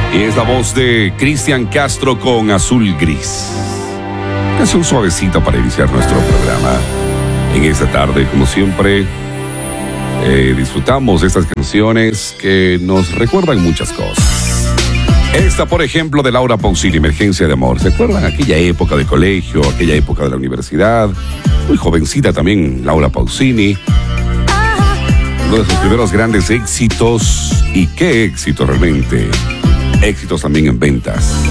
Y es la voz de Cristian Castro con Azul Gris. Canción suavecita para iniciar nuestro programa. En esta tarde, como siempre, disfrutamos de estas canciones que nos recuerdan muchas cosas. Esta, por ejemplo, de Laura Pausini, Emergencia de Amor. ¿Se acuerdan? Aquella época de colegio, aquella época de la universidad. Muy jovencita también, Laura Pausini. Uno de sus primeros grandes éxitos. Y qué éxito realmente. Éxitos también en ventas.